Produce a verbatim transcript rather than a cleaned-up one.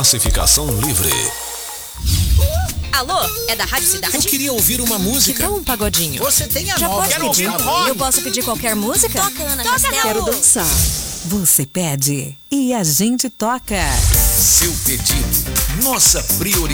Classificação livre. Alô, é da Rádio Cidade? Eu queria ouvir uma música. Então um pagodinho. Você tem a Já nova. pode Quero pedir? ouvir rock. Eu posso pedir qualquer música? Toca, Ana Toca, Castela. Quero dançar. Você pede e a gente toca. Seu pedido, nossa prioridade.